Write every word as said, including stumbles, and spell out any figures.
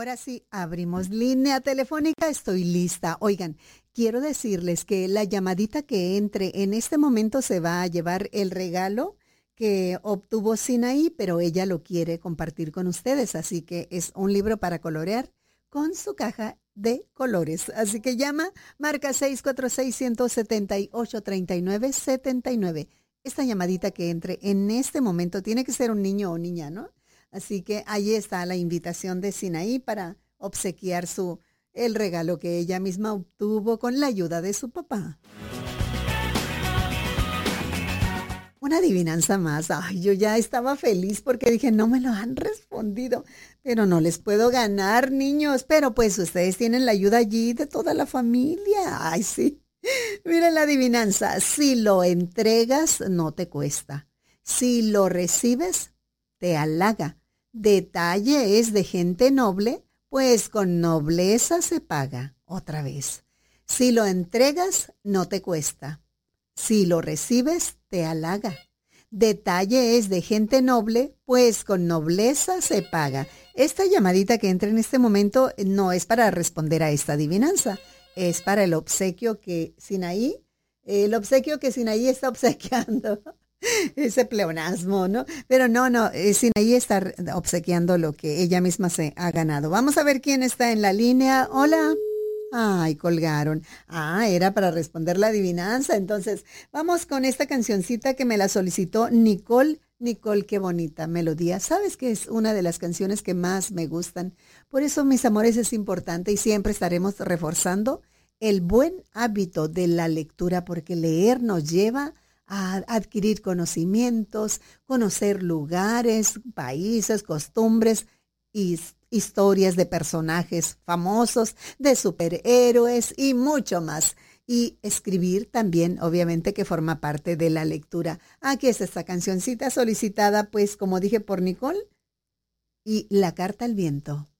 Ahora sí, abrimos línea telefónica, estoy lista. Oigan, quiero decirles que la llamadita que entre en este momento se va a llevar el regalo que obtuvo Sinaí, pero ella lo quiere compartir con ustedes, así que es un libro para colorear con su caja de colores. Así que llama, marca seis cuatro seis, uno siete ocho, tres nueve siete nueve. Esta llamadita que entre en este momento tiene que ser un niño o niña, ¿no? Así que ahí está la invitación de Sinaí para obsequiar su, el regalo que ella misma obtuvo con la ayuda de su papá. Una adivinanza más. Ay, yo ya estaba feliz porque dije, no me lo han respondido, pero no les puedo ganar, niños. Pero pues ustedes tienen la ayuda allí de toda la familia. Ay, sí. Miren la adivinanza. Si lo entregas, no te cuesta. Si lo recibes, te halaga. Detalle es de gente noble, pues con nobleza se paga. Otra vez. Si lo entregas, no te cuesta. Si lo recibes, te halaga. Detalle es de gente noble, pues con nobleza se paga. Esta llamadita que entra en este momento no es para responder a esta adivinanza, es para el obsequio que Sinaí, el obsequio que Sinaí está obsequiando. Ese pleonasmo, ¿no? Pero no, no, eh, Sinaí está obsequiando lo que ella misma se ha ganado. Vamos a ver quién está en la línea. Hola. Ay, colgaron. Ah, era para responder la adivinanza. Entonces, vamos con esta cancioncita que me la solicitó Nicole. Nicole, qué bonita melodía. ¿Sabes que es una de las canciones que más me gustan? Por eso, mis amores, es importante y siempre estaremos reforzando el buen hábito de la lectura, porque leer nos lleva a adquirir conocimientos, conocer lugares, países, costumbres y historias de personajes famosos, de superhéroes y mucho más. Y escribir también, obviamente, que forma parte de la lectura. Aquí está esta cancioncita solicitada, pues, como dije, por Nicole, y La carta al viento.